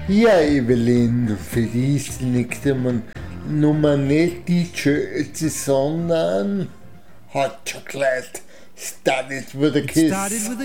Ja, Evelyn, für dich liegt man Nummer nicht die Schöße, sondern Hot Chocolate started with a It kiss. started with a